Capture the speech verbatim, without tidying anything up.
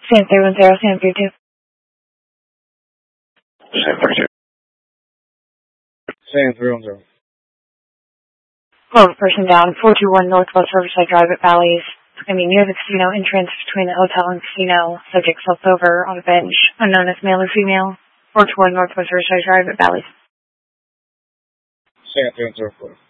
San three one zero, San three two. San three two. San three one zero. Well, person down, four two one Northwest Riverside Drive at Bally's. It's going to be near the casino entrance between the hotel and casino. Subject flipped over on a bench, unknown as male or female. four two one Northwest Riverside Drive at Bally's. San three one zero four.